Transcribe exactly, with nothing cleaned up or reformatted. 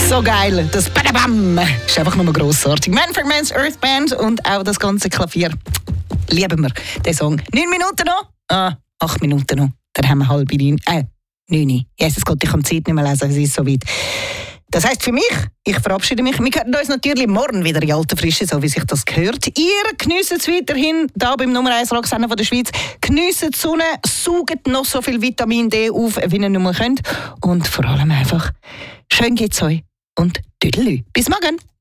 So geil, das Badabam ist einfach nur grossartig. Man for Man's Earth Band und auch das ganze Klavier. Lieben wir den Song. Neun Minuten noch? Ah, acht Minuten noch. Dann haben wir halb neun. Äh, neun. Jesus Gott, ich kann die Zeit nicht mehr lesen, es ist so weit. Das heisst für mich, ich verabschiede mich. Wir hören uns natürlich morgen wieder in alter Frische, so wie sich das gehört. Ihr geniesst es weiterhin, hier beim Nummer eins Rocksender von der Schweiz. Geniesst die Sonne, saugt noch so viel Vitamin D auf, wie ihr nur könnt. Und vor allem einfach, schön geht's euch und Tüdelü. Bis morgen.